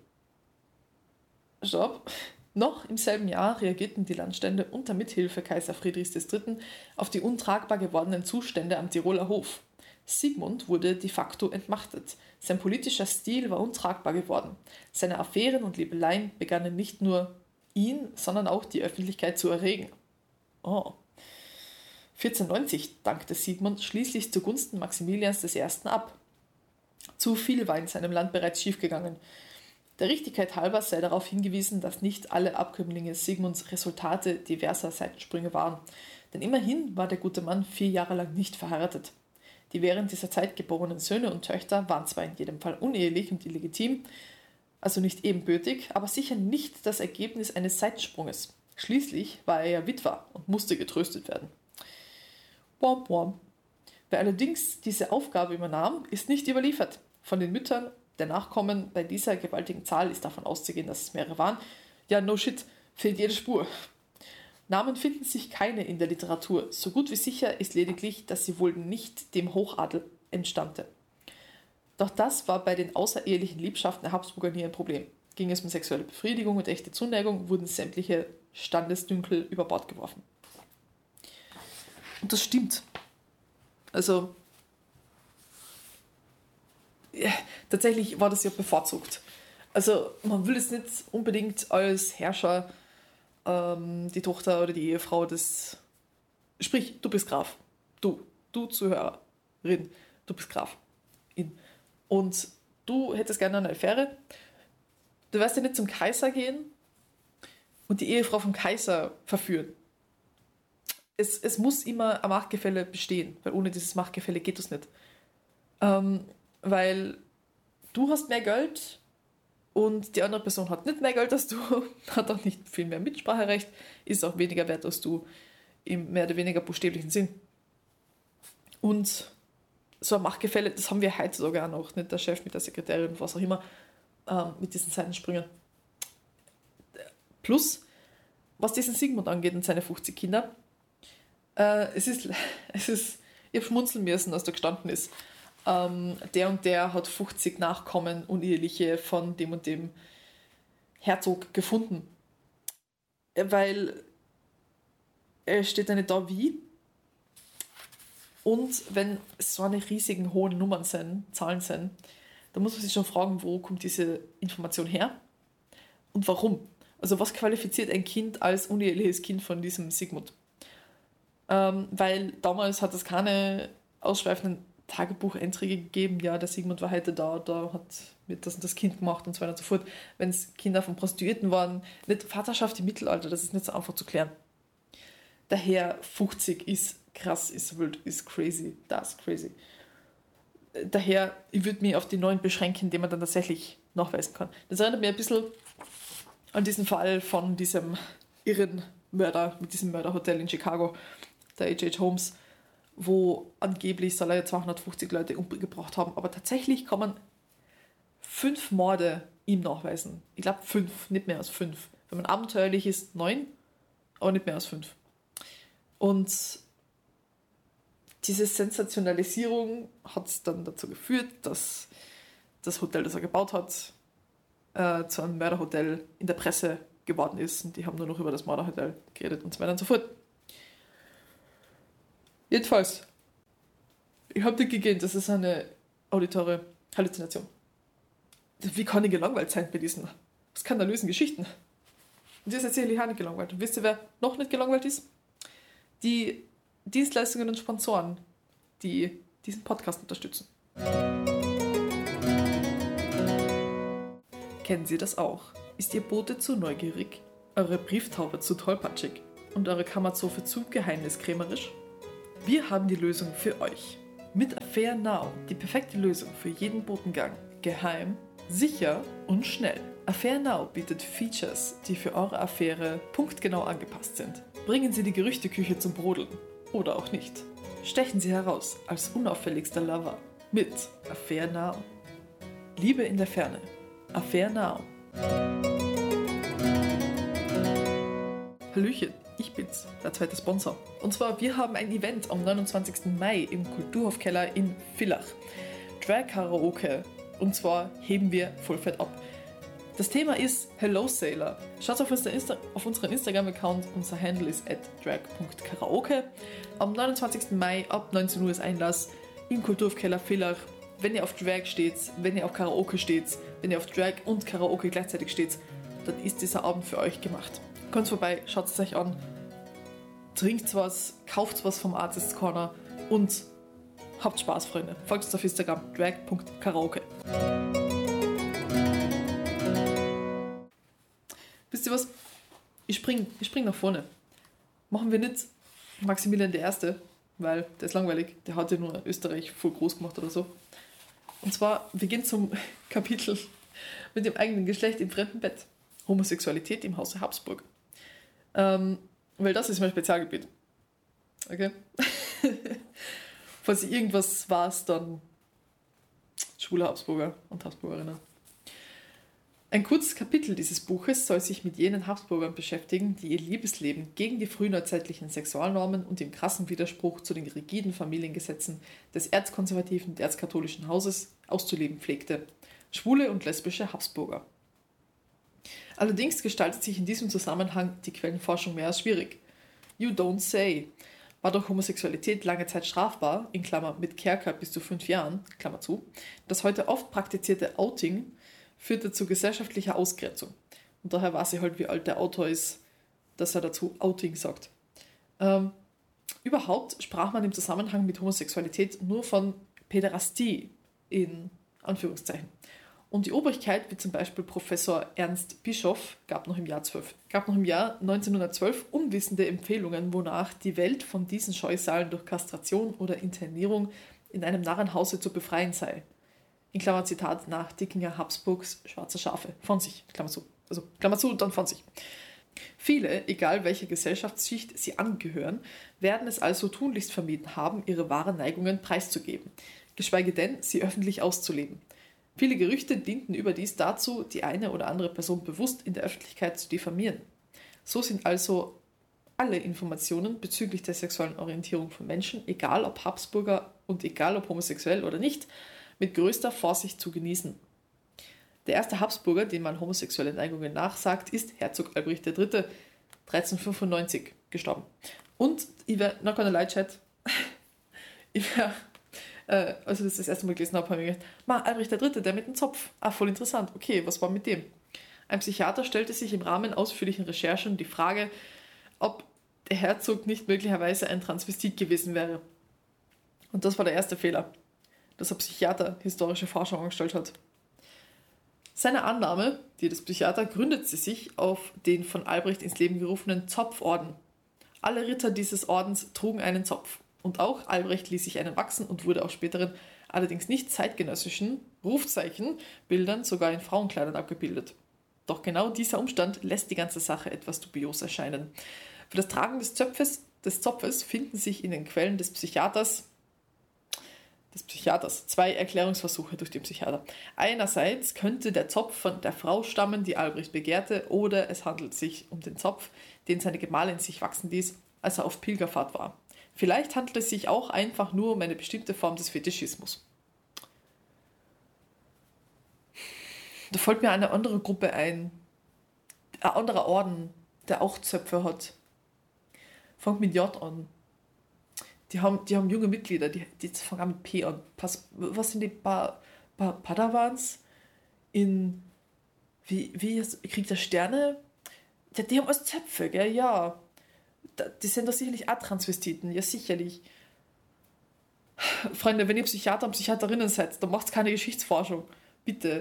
stopp, noch im selben Jahr reagierten die Landstände unter Mithilfe Kaiser Friedrichs des Dritten auf die untragbar gewordenen Zustände am Tiroler Hof. Sigmund wurde de facto entmachtet. Sein politischer Stil war untragbar geworden. Seine Affären und Liebeleien begannen nicht nur ihn, sondern auch die Öffentlichkeit zu erregen. Oh. vierzehnhundertneunzig dankte Sigmund schließlich zugunsten Maximilians des Ersten ab. Zu viel war in seinem Land bereits schiefgegangen. Der Richtigkeit halber sei darauf hingewiesen, dass nicht alle Abkömmlinge Sigmunds Resultate diverser Seitensprünge waren. Denn immerhin war der gute Mann vier Jahre lang nicht verheiratet. Die während dieser Zeit geborenen Söhne und Töchter waren zwar in jedem Fall unehelich und illegitim, also nicht ebenbürtig, aber sicher nicht das Ergebnis eines Seitensprunges. Schließlich war er ja Witwer und musste getröstet werden. Womp womp. Wer allerdings diese Aufgabe übernahm, ist nicht überliefert. Von den Müttern der Nachkommen bei dieser gewaltigen Zahl ist davon auszugehen, dass es mehrere waren. Ja, no shit, fehlt jede Spur. Namen finden sich keine in der Literatur. So gut wie sicher ist lediglich, dass sie wohl nicht dem Hochadel entstammte. Doch das war bei den außerehelichen Liebschaften der Habsburger nie ein Problem. Ging es um sexuelle Befriedigung und echte Zuneigung, wurden sämtliche Standesdünkel über Bord geworfen. Und das stimmt. Also, ja, tatsächlich war das ja bevorzugt. Also, man will es nicht unbedingt als Herrscher ähm, die Tochter oder die Ehefrau des... Sprich, du bist Graf. Du, du Zuhörerin, du bist Graf. In. Und du hättest gerne eine Affäre. Du wirst ja nicht zum Kaiser gehen und die Ehefrau vom Kaiser verführen. Es, es muss immer ein Machtgefälle bestehen, weil ohne dieses Machtgefälle geht das nicht. Ähm, weil du hast mehr Geld und die andere Person hat nicht mehr Geld als du, hat auch nicht viel mehr Mitspracherecht, ist auch weniger wert als du im mehr oder weniger buchstäblichen Sinn. Und so ein Machtgefälle, das haben wir heute sogar noch, nicht der Chef mit der Sekretärin und was auch immer, ähm, mit diesen Seitensprüngen. Plus, was diesen Sigmund angeht und seine fünfzig Kinder, äh, es ist, es ist, ich habe schmunzeln müssen, als da gestanden ist, ähm, der und der hat fünfzig Nachkommen, uneheliche von dem und dem Herzog gefunden. Weil er steht ja nicht da wie. Und wenn es so eine riesigen hohen Nummern sind, Zahlen sind, dann muss man sich schon fragen, wo kommt diese Information her und warum. Also was qualifiziert ein Kind als uneheliches Kind von diesem Sigmund? Ähm, weil damals hat es keine ausschweifenden Tagebucheinträge gegeben, ja, der Sigmund war heute da, da hat wird das und das Kind gemacht und so weiter und so fort. Wenn es Kinder von Prostituierten waren, nicht Vaterschaft im Mittelalter, das ist nicht so einfach zu klären. Daher fünfzig ist krass, ist wild, ist crazy, das ist crazy. Daher, ich würde mich auf die neun beschränken, die man dann tatsächlich nachweisen kann. Das erinnert mich ein bisschen an diesen Fall von diesem irren Mörder mit diesem Mörderhotel in Chicago, der H H. Holmes, wo angeblich soll er zweihundertfünfzig Leute umgebracht haben, aber tatsächlich kann man fünf Morde ihm nachweisen. Ich glaube fünf, nicht mehr als fünf. Wenn man abenteuerlich ist, neun, aber nicht mehr als fünf. Und diese Sensationalisierung hat dann dazu geführt, dass das Hotel, das er gebaut hat, äh, zu einem Mörderhotel in der Presse geworden ist. Und die haben nur noch über das Mörderhotel geredet und so weiter und so fort. Jedenfalls, ich habe dir gegeben, das ist eine auditore Halluzination. Wie kann ich gelangweilt sein bei diesen skandalösen Geschichten? Und das erzähle ich auch nicht gelangweilt. Und wisst ihr, wer noch nicht gelangweilt ist? Die Dienstleistungen und Sponsoren, die diesen Podcast unterstützen. Kennen Sie das auch? Ist Ihr Bote zu neugierig? Eure Brieftaube zu tollpatschig? Und eure Kammerzofe zu geheimniskrämerisch? Wir haben die Lösung für euch. Mit Affair Now, die perfekte Lösung für jeden Botengang. Geheim, sicher und schnell. Affair Now bietet Features, die für eure Affäre punktgenau angepasst sind. Bringen Sie die Gerüchteküche zum Brodeln. Oder auch nicht. Stechen Sie heraus als unauffälligster Lover mit Affair Now. Liebe in der Ferne. Affair Now. Hallöchen, ich bin's, der zweite Sponsor. Und zwar, wir haben ein Event am neunundzwanzigsten Mai im Kulturhofkeller in Villach. Drag Karaoke. Und zwar heben wir Vollfett ab. Das Thema ist Hello Sailor. Schaut auf, Insta- auf unseren Instagram-Account, unser Handle ist at drag punkt karaoke. Am neunundzwanzigsten Mai ab neunzehn Uhr ist Einlass im Kulturhofkeller Villach. Wenn ihr auf Drag steht, wenn ihr auf Karaoke steht, wenn ihr auf Drag und Karaoke gleichzeitig steht, dann ist dieser Abend für euch gemacht. Kommt vorbei, schaut es euch an, trinkt was, kauft was vom Artists Corner und habt Spaß, Freunde. Folgt uns auf Instagram, drag punkt karaoke. Wisst ihr was? Ich spring, ich spring nach vorne. Machen wir nicht Maximilian der Erste, weil der ist langweilig. Der hat ja nur Österreich voll groß gemacht oder so. Und zwar, wir gehen zum Kapitel mit dem eigenen Geschlecht im fremden Bett. Homosexualität im Hause Habsburg. Ähm, weil das ist mein Spezialgebiet. Okay? Falls ihr irgendwas war, dann schwule Habsburger und Habsburgerinnen. Ein kurzes Kapitel dieses Buches soll sich mit jenen Habsburgern beschäftigen, die ihr Liebesleben gegen die frühneuzeitlichen Sexualnormen und im krassen Widerspruch zu den rigiden Familiengesetzen des erzkonservativen und erzkatholischen Hauses auszuleben pflegte. Schwule und lesbische Habsburger. Allerdings gestaltet sich in diesem Zusammenhang die Quellenforschung mehr als schwierig. You don't say. War doch Homosexualität lange Zeit strafbar, in Klammer mit Kerker bis zu fünf Jahren, Klammer zu, das heute oft praktizierte Outing führte zu gesellschaftlicher Ausgrenzung. Und daher weiß ich halt, wie alt der Autor ist, dass er dazu Outing sagt. Ähm, überhaupt sprach man im Zusammenhang mit Homosexualität nur von Päderastie in Anführungszeichen. Und die Obrigkeit, wie zum Beispiel Professor Ernst Bischoff, gab noch im Jahr, zwölf, gab noch im Jahr neunzehnhundertzwölf unwissende Empfehlungen, wonach die Welt von diesen Scheusalen durch Kastration oder Internierung in einem Narrenhause zu befreien sei. In Klammer Zitat nach Dickinger Habsburgs Schwarze Schafe. Von sich, Klammer zu. Also Klammer zu und dann von sich. Viele, egal welcher Gesellschaftsschicht sie angehören, werden es also tunlichst vermieden haben, ihre wahren Neigungen preiszugeben, geschweige denn, sie öffentlich auszuleben. Viele Gerüchte dienten überdies dazu, die eine oder andere Person bewusst in der Öffentlichkeit zu diffamieren. So sind also alle Informationen bezüglich der sexuellen Orientierung von Menschen, egal ob Habsburger und egal ob homosexuell oder nicht, mit größter Vorsicht zu genießen. Der erste Habsburger, dem man homosexuelle Neigungen nachsagt, ist Herzog Albrecht der Dritte, dreizehnhundertfünfundneunzig gestorben. Und ich werde, not gonna lie, Chat, ich werde, äh, als ich das das erste Mal gelesen habe, habe ich gedacht, ma, Albrecht der Dritte, der mit dem Zopf. Ah, voll interessant. Okay, was war mit dem? Ein Psychiater stellte sich im Rahmen ausführlichen Recherchen die Frage, ob der Herzog nicht möglicherweise ein Transvestit gewesen wäre. Und das war der erste Fehler, dass ein Psychiater historische Forschung angestellt hat. Seine Annahme, die des Psychiater, gründete sich auf den von Albrecht ins Leben gerufenen Zopforden. Alle Ritter dieses Ordens trugen einen Zopf. Und auch Albrecht ließ sich einen wachsen und wurde auf späteren, allerdings nicht zeitgenössischen Rufzeichen, Bildern sogar in Frauenkleidern abgebildet. Doch genau dieser Umstand lässt die ganze Sache etwas dubios erscheinen. Für das Tragen des Zopfes, des Zopfes finden sich in den Quellen des Psychiaters des Psychiaters. Zwei Erklärungsversuche durch den Psychiater. Einerseits könnte der Zopf von der Frau stammen, die Albrecht begehrte, oder es handelt sich um den Zopf, den seine Gemahlin sich wachsen ließ, als er auf Pilgerfahrt war. Vielleicht handelt es sich auch einfach nur um eine bestimmte Form des Fetischismus. Da fällt mir eine andere Gruppe ein, ein anderer Orden, der auch Zöpfe hat. Fangt mit J an. Die haben, die haben junge Mitglieder, die, die fangen an mit P an. Pass, was sind die pa, pa, Padawans? In, wie, wie kriegt der Sterne? Ja, die haben alles Zöpfe, gell? Ja. Die sind doch sicherlich auch Transvestiten, ja sicherlich. Freunde, wenn ihr Psychiater und Psychiaterinnen seid, dann macht keine Geschichtsforschung. Bitte.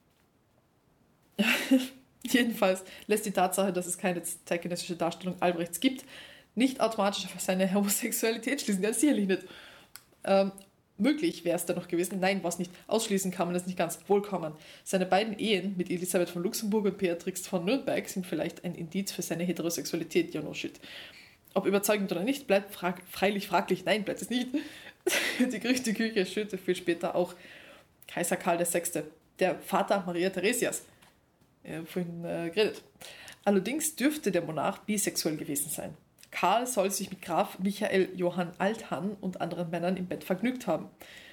Jedenfalls lässt die Tatsache, dass es keine zeitgenössische Darstellung Albrechts gibt, nicht automatisch auf seine Homosexualität schließen. Ja, sicherlich nicht. Ähm, möglich wäre es da noch gewesen. Nein, war es nicht. Ausschließen kann man das nicht ganz. Wohl kann man. Seine beiden Ehen mit Elisabeth von Luxemburg und Beatrix von Nürnberg sind vielleicht ein Indiz für seine Heterosexualität. Ja, no shit. Ob überzeugend oder nicht, bleibt frag- freilich fraglich. Nein, bleibt es nicht. Die Gerüchteküche schürte viel später auch Kaiser Karl der Sechste, der Vater Maria Theresias. Ja, vorhin äh, geredet. Allerdings dürfte der Monarch bisexuell gewesen sein. Karl soll sich mit Graf Michael Johann Althand und anderen Männern im Bett vergnügt haben.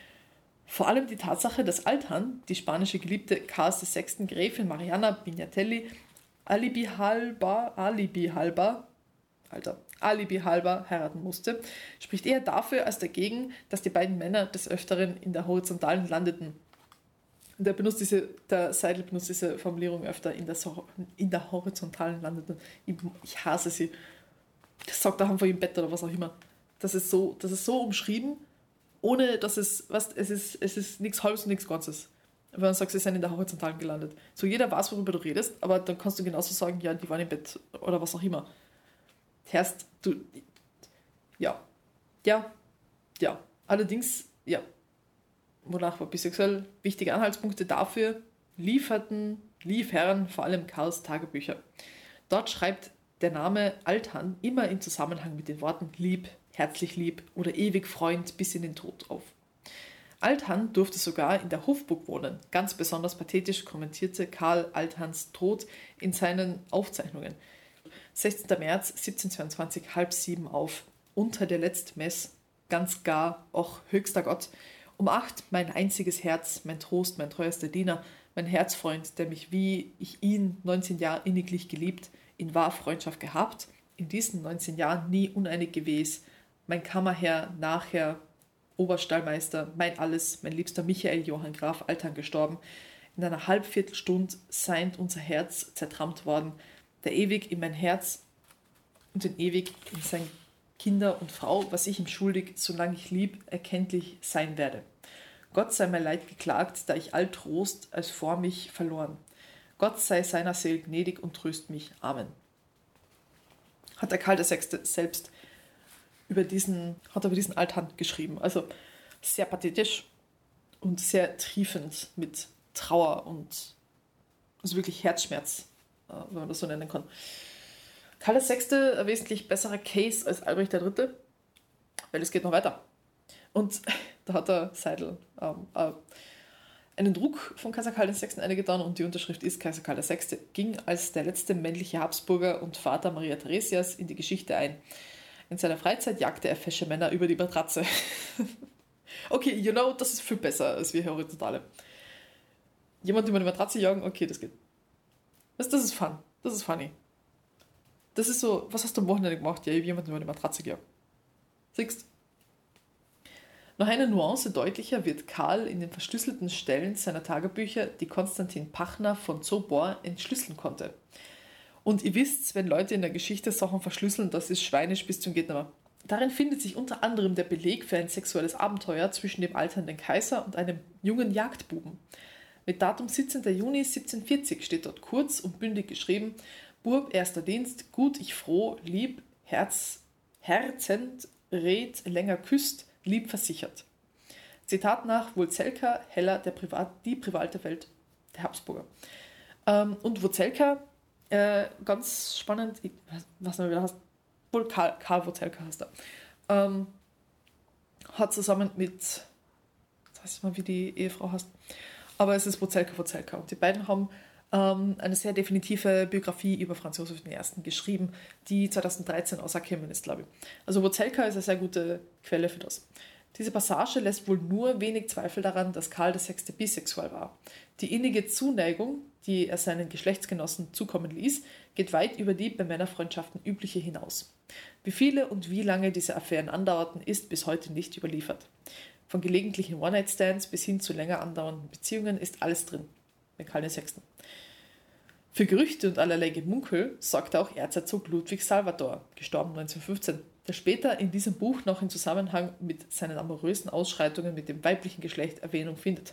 Vor allem die Tatsache, dass Althand, die spanische Geliebte Karls der Sechsten Gräfin Mariana Pignatelli, alibi halber, alibi halber, Alter, alibi halber heiraten musste, spricht eher dafür als dagegen, dass die beiden Männer des Öfteren in der Horizontalen landeten. Der, benutzt diese, der Seidel benutzt diese Formulierung öfter, in der, so in der Horizontalen landeten. Ich, ich hasse sie. Das sagt er einfach im Bett oder was auch immer. Das ist so, das ist so umschrieben, ohne dass es, was, es ist, es ist nichts Halbes und nichts Ganzes. Wenn man sagt, sie sind in der Horizontalen gelandet. So, jeder weiß, worüber du redest, aber dann kannst du genauso sagen, ja, die waren im Bett oder was auch immer. Herrst, du, ja, ja, ja. Allerdings, ja, Monarch war bisexuell. Wichtige Anhaltspunkte dafür lieferten, liefern vor allem Karls Tagebücher. Dort schreibt der Name Althand immer im Zusammenhang mit den Worten lieb, herzlich lieb oder ewig Freund bis in den Tod auf. Althand durfte sogar in der Hofburg wohnen. Ganz besonders pathetisch kommentierte Karl Althands Tod in seinen Aufzeichnungen. sechzehnter März siebzehnhundertzweiundzwanzig, halb sieben auf, unter der Letztmess, ganz gar, och höchster Gott, um acht mein einziges Herz, mein Trost, mein treuester Diener, mein Herzfreund, der mich, wie ich ihn neunzehn Jahre inniglich geliebt, in wahr Freundschaft gehabt, in diesen neunzehn Jahren nie uneinig gewesen, mein Kammerherr, Nachherr, Oberstallmeister, mein Alles, mein liebster Michael Johann Graf Althand gestorben, in einer Halbviertelstunde seind unser Herz zertrammt worden, der ewig in mein Herz und den ewig in sein Kinder und Frau, was ich ihm schuldig, solange ich lieb, erkenntlich sein werde. Gott sei mein Leid geklagt, da ich all Trost als vor mich verloren. Gott sei seiner Seele gnädig und tröst mich. Amen. Hat der Karl der Sechste selbst über diesen, hat er über diesen Althand geschrieben. Also sehr pathetisch und sehr triefend mit Trauer und also wirklich Herzschmerz, wenn man das so nennen kann. Karl der Sechste ein wesentlich besserer Case als Albrecht der Dritte, weil es geht noch weiter. Und da hat der Seidel ähm, äh, einen Druck von Kaiser Karl der Sechste eingetan und die Unterschrift ist: Kaiser Karl der Sechste ging als der letzte männliche Habsburger und Vater Maria Theresias in die Geschichte ein. In seiner Freizeit jagte er fesche Männer über die Matratze. Okay, you know, das ist viel besser als wir Horizontale. Jemand über die Matratze jagen, okay, das geht. Das, das ist fun. Das ist funny. Das ist so, was hast du am Wochenende gemacht? Ja, ich habe jemanden über die Matratze gejagt. Siehst? Noch eine Nuance deutlicher wird Karl in den verschlüsselten Stellen seiner Tagebücher, die Konstantin Pachner von Zobor entschlüsseln konnte. Und ihr wisst, wenn Leute in der Geschichte Sachen verschlüsseln, das ist schweinisch bis zum Gehtnimmer. Darin findet sich unter anderem der Beleg für ein sexuelles Abenteuer zwischen dem alternden Kaiser und einem jungen Jagdbuben. Mit Datum siebzehnter Juni siebzehnhundertvierzig steht dort kurz und bündig geschrieben: Bub, erster Dienst, gut ich froh, lieb, Herz, herzend, red, länger küsst, lieb versichert. Zitat nach Wurzelka, Heller, der Privat, die private Welt der Habsburger. Ähm, und Wurzelka, äh, ganz spannend, ich weiß nicht, wie der heißt, wohl Karl, Karl Wurzelka heißt er, ähm, hat zusammen mit weiß ich mal, wie die Ehefrau heißt. Aber es ist Wozelka Wozelka. Und die beiden haben ähm, eine sehr definitive Biografie über Franz Josef der Erste geschrieben, die zweitausenddreizehn ausgekommen ist, glaube ich. Also Wozelka ist eine sehr gute Quelle für das. Diese Passage lässt wohl nur wenig Zweifel daran, dass Karl der Sechste bisexuell war. Die innige Zuneigung, die er seinen Geschlechtsgenossen zukommen ließ, geht weit über die bei Männerfreundschaften übliche hinaus. Wie viele und wie lange diese Affären andauerten, ist bis heute nicht überliefert. Von gelegentlichen One-Night-Stands bis hin zu länger andauernden Beziehungen ist alles drin, bei Karl der Sechste. Für Gerüchte und allerlei Gemunkel sorgte auch Erzherzog Ludwig Salvator, gestorben neunzehnhundertfünfzehn, der später in diesem Buch noch in Zusammenhang mit seinen amorösen Ausschreitungen mit dem weiblichen Geschlecht Erwähnung findet.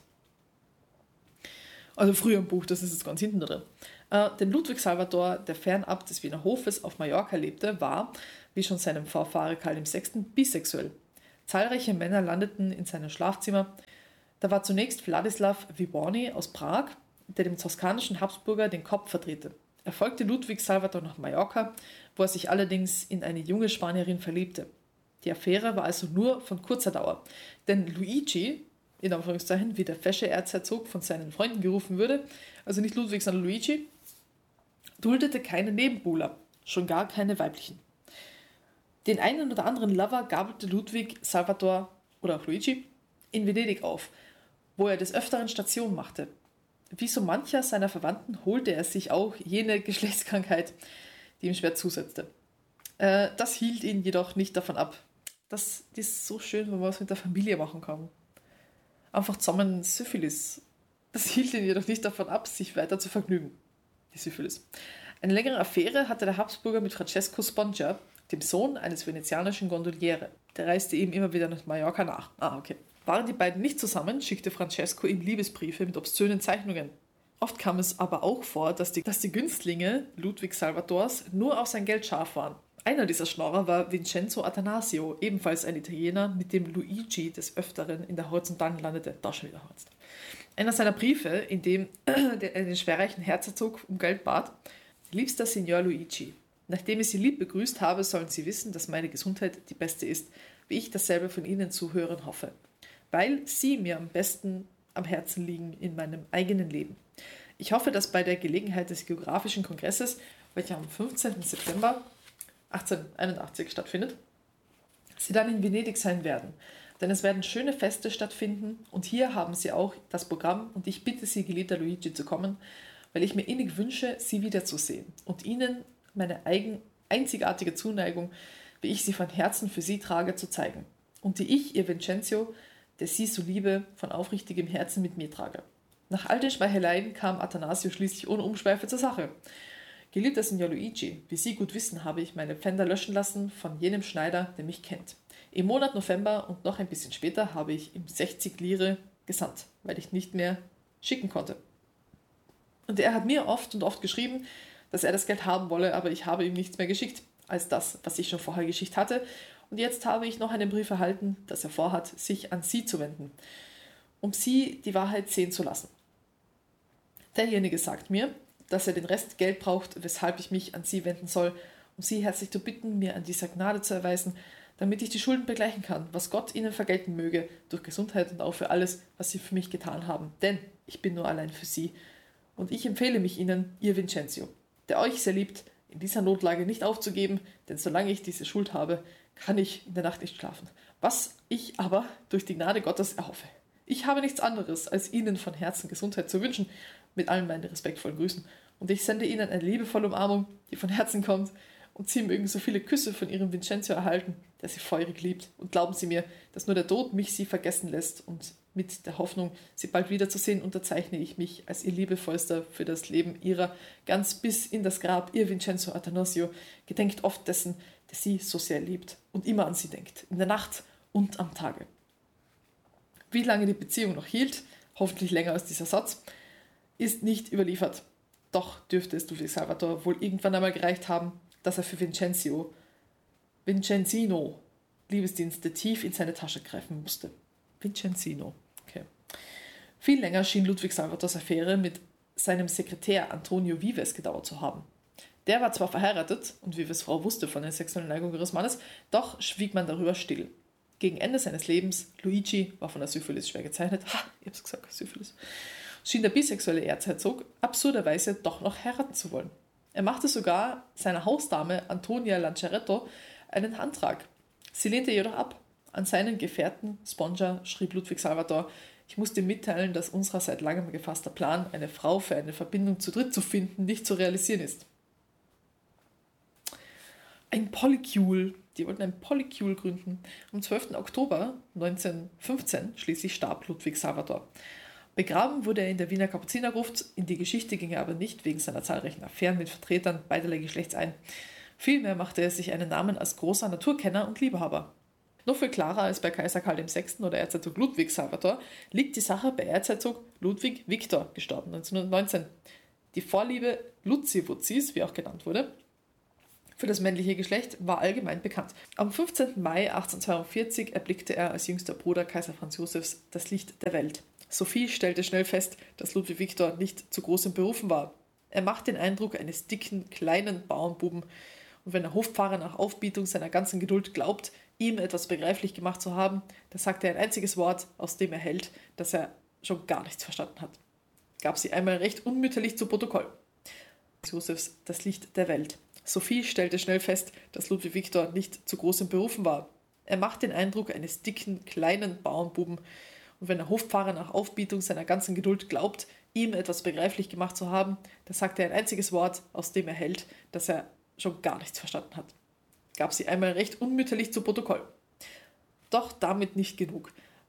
Also früher im Buch, das ist jetzt ganz hinten drin. Äh, denn Ludwig Salvator, der fernab des Wiener Hofes auf Mallorca lebte, war, wie schon seinem Vorfahre Karl der Sechste, bisexuell. Zahlreiche Männer landeten in seinem Schlafzimmer. Da war zunächst Wladislaw Wyborny aus Prag, der dem toskanischen Habsburger den Kopf verdrehte. Er folgte Ludwig Salvator nach Mallorca, wo er sich allerdings in eine junge Spanierin verliebte. Die Affäre war also nur von kurzer Dauer, denn Luigi, in Anführungszeichen, wie der fesche Erzherzog von seinen Freunden gerufen würde, also nicht Ludwig, sondern Luigi, duldete keine Nebenbuhler, schon gar keine weiblichen. Den einen oder anderen Lover gabelte Ludwig Salvator oder auch Luigi in Venedig auf, wo er des Öfteren Station machte. Wie so mancher seiner Verwandten holte er sich auch jene Geschlechtskrankheit, die ihm schwer zusetzte. Äh, das hielt ihn jedoch nicht davon ab. Das ist so schön, wenn man was mit der Familie machen kann. Einfach zusammen Syphilis. Das hielt ihn jedoch nicht davon ab, sich weiter zu vergnügen. Die Syphilis. Eine längere Affäre hatte der Habsburger mit Francesco Spongia, dem Sohn eines venezianischen Gondoliere. Der reiste ihm immer wieder nach Mallorca nach. Ah, okay. Waren die beiden nicht zusammen, schickte Francesco ihm Liebesbriefe mit obszönen Zeichnungen. Oft kam es aber auch vor, dass die, dass die Günstlinge Ludwig Salvators nur auf sein Geld scharf waren. Einer dieser Schnorrer war Vincenzo Attanasio, ebenfalls ein Italiener, mit dem Luigi des Öfteren in der Horizontalen landete. Da schon wieder Horst. Einer seiner Briefe, in dem er den schwerreichen Herzog um Geld bat: Liebster Signor Luigi, nachdem ich Sie lieb begrüßt habe, sollen Sie wissen, dass meine Gesundheit die beste ist, wie ich dasselbe von Ihnen zu hören hoffe, weil Sie mir am besten am Herzen liegen in meinem eigenen Leben. Ich hoffe, dass bei der Gelegenheit des Geographischen Kongresses, welcher am fünfzehnten September achtzehnhunderteinundachtzig stattfindet, Sie dann in Venedig sein werden, denn es werden schöne Feste stattfinden und hier haben Sie auch das Programm und ich bitte Sie, geliebter Luigi, zu kommen, weil ich mir innig wünsche, Sie wiederzusehen und Ihnen meine eigen, einzigartige Zuneigung, wie ich sie von Herzen für Sie trage, zu zeigen und die ich, Ihr Vincenzo, der Sie so liebe, von aufrichtigem Herzen mit mir trage. Nach all den Schmeicheleien kam Attanasio schließlich ohne Umschweife zur Sache. Geliebter Signor Luigi, wie Sie gut wissen, habe ich meine Pfänder löschen lassen von jenem Schneider, der mich kennt. Im Monat November und noch ein bisschen später habe ich ihm sechzig Lire gesandt, weil ich nicht mehr schicken konnte. Und er hat mir oft und oft geschrieben, dass er das Geld haben wolle, aber ich habe ihm nichts mehr geschickt, als das, was ich schon vorher geschickt hatte. Und jetzt habe ich noch einen Brief erhalten, dass er vorhat, sich an Sie zu wenden, um Sie die Wahrheit sehen zu lassen. Derjenige sagt mir, dass er den Rest Geld braucht, weshalb ich mich an Sie wenden soll, um Sie herzlich zu bitten, mir an dieser Gnade zu erweisen, damit ich die Schulden begleichen kann, was Gott Ihnen vergelten möge, durch Gesundheit und auch für alles, was Sie für mich getan haben. Denn ich bin nur allein für Sie. Und ich empfehle mich Ihnen, Ihr Vincenzo, der euch sehr liebt, in dieser Notlage nicht aufzugeben, denn solange ich diese Schuld habe, kann ich in der Nacht nicht schlafen. Was ich aber durch die Gnade Gottes erhoffe. Ich habe nichts anderes, als Ihnen von Herzen Gesundheit zu wünschen, mit allen meinen respektvollen Grüßen. Und ich sende Ihnen eine liebevolle Umarmung, die von Herzen kommt, und Sie mögen so viele Küsse von Ihrem Vincenzo erhalten, der Sie feurig liebt. Und glauben Sie mir, dass nur der Tod mich Sie vergessen lässt, und mit der Hoffnung, Sie bald wiederzusehen, unterzeichne ich mich als Ihr liebevollster für das Leben Ihrer, ganz bis in das Grab, Ihr Vincenzo Attanasio, gedenkt oft dessen, der Sie so sehr liebt und immer an Sie denkt, in der Nacht und am Tage. Wie lange die Beziehung noch hielt, hoffentlich länger als dieser Satz, ist nicht überliefert. Doch dürfte es Ludwig Salvator wohl irgendwann einmal gereicht haben, dass er für Vincenzo, Vincenzino, Liebesdienste tief in seine Tasche greifen musste. Vincenzino, okay. Viel länger schien Ludwig Salvators Affäre mit seinem Sekretär Antonio Vives gedauert zu haben. Der war zwar verheiratet und Vives Frau wusste von den sexuellen Neigungen ihres Mannes, doch schwieg man darüber still. Gegen Ende seines Lebens, Luigi war von der Syphilis schwer gezeichnet, ha, ich hab's gesagt, Syphilis, schien der bisexuelle Erzherzog absurderweise doch noch heiraten zu wollen. Er machte sogar seiner Hausdame Antonia Lanceretto einen Antrag. Sie lehnte jedoch ab. An seinen Gefährten Spongia schrieb Ludwig Salvator: Ich muss dir mitteilen, dass unser seit langem gefasster Plan, eine Frau für eine Verbindung zu dritt zu finden, nicht zu realisieren ist. Ein Polycule. Die wollten ein Polycule gründen. Am zwölften Oktober neunzehnhundertfünfzehn schließlich starb Ludwig Salvator. Begraben wurde er in der Wiener Kapuzinergruft, in die Geschichte ging er aber nicht wegen seiner zahlreichen Affären mit Vertretern beiderlei Geschlechts ein. Vielmehr machte er sich einen Namen als großer Naturkenner und Liebhaber. Noch viel klarer als bei Kaiser Karl der Sechste oder Erzherzog Ludwig Salvator liegt die Sache bei Erzherzog Ludwig Viktor, gestorben neunzehnhundertneunzehn. Die Vorliebe Luzi-Wuzis, wie auch genannt wurde, für das männliche Geschlecht war allgemein bekannt. Am fünfzehnten Mai achtzehnhundertzweiundvierzig erblickte er als jüngster Bruder Kaiser Franz Josefs das Licht der Welt. Sophie stellte schnell fest, dass Ludwig Viktor nicht zu groß im Berufen war. Er macht den Eindruck eines dicken, kleinen Bauernbuben. Und wenn der Hofpfarrer nach Aufbietung seiner ganzen Geduld glaubt, ihm etwas begreiflich gemacht zu haben, dann sagt er ein einziges Wort, aus dem er hält, dass er schon gar nichts verstanden hat. Gab sie einmal recht unmütterlich zu Protokoll. Josefs das Licht der Welt. Sophie stellte schnell fest, dass Ludwig Viktor nicht zu groß im Berufen war. Er macht den Eindruck eines dicken, kleinen Bauernbuben. Und wenn der Hofpfarrer nach Aufbietung seiner ganzen Geduld glaubt, ihm etwas begreiflich gemacht zu haben, dann sagt er ein einziges Wort, aus dem er hält, dass er schon gar nichts verstanden hat. Gab sie einmal recht unmütterlich zu Protokoll. Doch damit nicht genug.